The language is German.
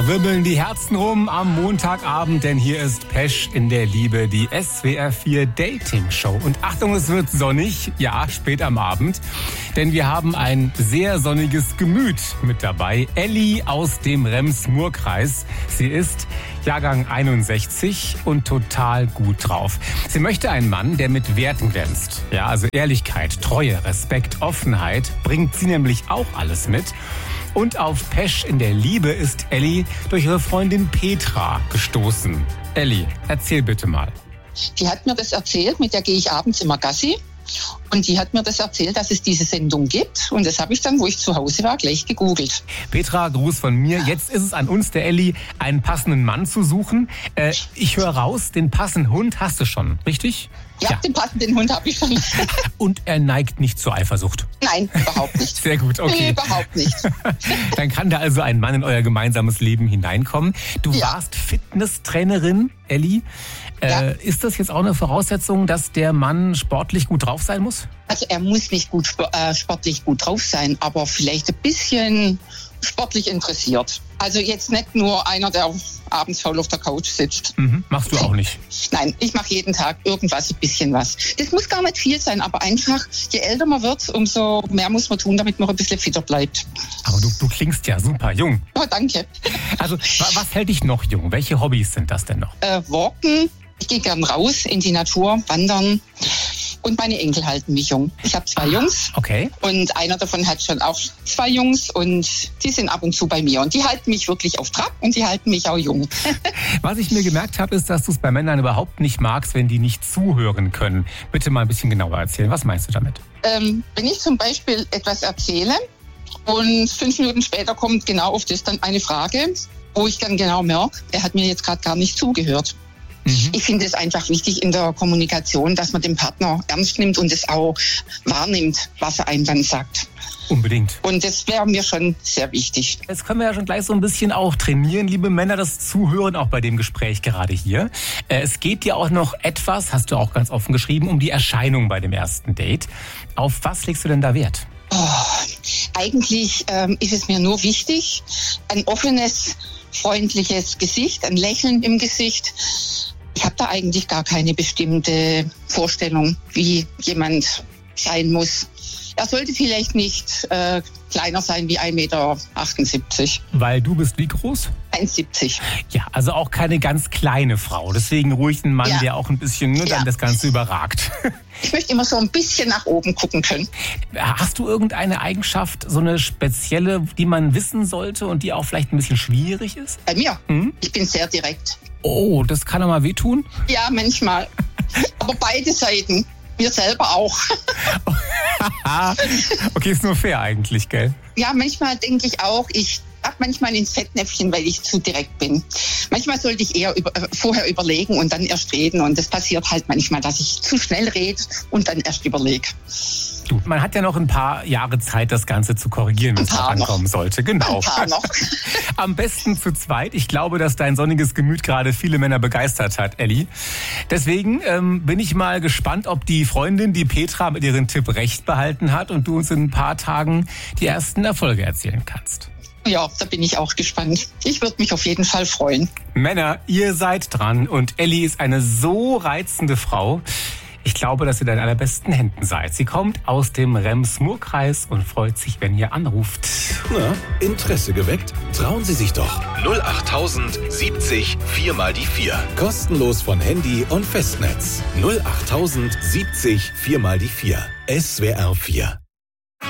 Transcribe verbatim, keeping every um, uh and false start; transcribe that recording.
Da wirbeln die Herzen rum am Montagabend, denn hier ist Pesch in der Liebe, die S W R vier Dating Show. Und Achtung, es wird sonnig, ja, spät am Abend, denn wir haben ein sehr sonniges Gemüt mit dabei. Elli aus dem Rems-Murr-Kreis. Sie ist Jahrgang einundsechzig und total gut drauf. Sie möchte einen Mann, der mit Werten glänzt. Ja, also Ehrlichkeit, Treue, Respekt, Offenheit bringt sie nämlich auch alles mit. Und auf Pesch in der Liebe ist Elli durch ihre Freundin Petra gestoßen. Elli, erzähl bitte mal. Die hat mir das erzählt, mit der gehe ich abends immer Gassi. Und die hat mir das erzählt, dass es diese Sendung gibt. Und das habe ich dann, wo ich zu Hause war, gleich gegoogelt. Petra, Gruß von mir. Jetzt ist es an uns, der Elli, einen passenden Mann zu suchen. Äh, ich höre raus, den passenden Hund hast du schon, richtig? Ja, ja. Den passenden Hund habe ich schon. Und er neigt nicht zur Eifersucht? Nein, überhaupt nicht. Sehr gut, okay. Nee, überhaupt nicht. Dann kann da also ein Mann in euer gemeinsames Leben hineinkommen. Du ja. warst Fitnesstrainerin, Elli. Ja. Äh, ist das jetzt auch eine Voraussetzung, dass der Mann sportlich gut drauf sein muss? Also er muss nicht gut äh, sportlich gut drauf sein, aber vielleicht ein bisschen sportlich interessiert. Also jetzt nicht nur einer, der abends faul auf der Couch sitzt. Mhm. Machst du auch nicht? Nein, ich mache jeden Tag irgendwas, ein bisschen was. Das muss gar nicht viel sein, aber einfach, je älter man wird, umso mehr muss man tun, damit man ein bisschen fitter bleibt. Aber du, du klingst ja super jung. Oh, danke. Also was hält dich noch jung? Welche Hobbys sind das denn noch? Äh, walken. Ich gehe gern raus in die Natur, wandern. Und meine Enkel halten mich jung. Ich habe zwei ah, Jungs. Okay. Und einer davon hat schon auch zwei Jungs. Und die sind ab und zu bei mir. Und die halten mich wirklich auf Trab und die halten mich auch jung. Was ich mir gemerkt habe, ist, dass du es bei Männern überhaupt nicht magst, wenn die nicht zuhören können. Bitte mal ein bisschen genauer erzählen. Was meinst du damit? Ähm, wenn ich zum Beispiel etwas erzähle und fünf Minuten später kommt genau auf das dann eine Frage, wo ich dann genau merke, er hat mir jetzt gerade gar nicht zugehört. Mhm. Ich finde es einfach wichtig in der Kommunikation, dass man den Partner ernst nimmt und es auch wahrnimmt, was er einem dann sagt. Unbedingt. Und das wäre mir schon sehr wichtig. Jetzt können wir ja schon gleich so ein bisschen auch trainieren, liebe Männer, das Zuhören auch bei dem Gespräch gerade hier. Es geht dir auch noch etwas, hast du auch ganz offen geschrieben, um die Erscheinung bei dem ersten Date. Auf was legst du denn da Wert? Oh, eigentlich ähm, ist es mir nur wichtig, ein offenes, freundliches Gesicht, ein Lächeln im Gesicht. Ich habe da eigentlich gar keine bestimmte Vorstellung, wie jemand sein muss. Er sollte vielleicht nicht äh, kleiner sein wie ein Meter achtundsiebzig. Weil du bist wie groß? eins Komma siebzig. Ja, also auch keine ganz kleine Frau. Deswegen ruhig ein Mann, ja. der auch ein bisschen ne, ja. dann das Ganze überragt. Ich möchte immer so ein bisschen nach oben gucken können. Hast du irgendeine Eigenschaft, so eine spezielle, die man wissen sollte und die auch vielleicht ein bisschen schwierig ist? Bei mir? Hm? Ich bin sehr direkt. Oh, das kann doch mal wehtun? Ja, manchmal. Aber beide Seiten. Wir selber auch. Okay, ist nur fair eigentlich, gell? Ja, manchmal denke ich auch, ich darf manchmal ins Fettnäpfchen, weil ich zu direkt bin. Manchmal sollte ich eher über, äh, vorher überlegen und dann erst reden. Und das passiert halt manchmal, dass ich zu schnell rede und dann erst überlege. Du, man hat ja noch ein paar Jahre Zeit, das Ganze zu korrigieren, wenn es mal ankommen sollte. Genau. Ein paar noch. Am besten zu zweit. Ich glaube, dass dein sonniges Gemüt gerade viele Männer begeistert hat, Elli. Deswegen ähm, bin ich mal gespannt, ob die Freundin, die Petra, mit ihrem Tipp recht behalten hat und du uns in ein paar Tagen die ersten Erfolge erzählen kannst. Ja, da bin ich auch gespannt. Ich würde mich auf jeden Fall freuen. Männer, ihr seid dran und Elli ist eine so reizende Frau. Ich glaube, dass ihr da in allerbesten Händen seid. Sie kommt aus dem Rems-Murr-Kreis und freut sich, wenn ihr anruft. Na, Interesse geweckt? Trauen Sie sich doch. null acht siebzig vier mal die vier. Kostenlos von Handy und Festnetz. null acht siebzig vier mal die vier. S W R vier.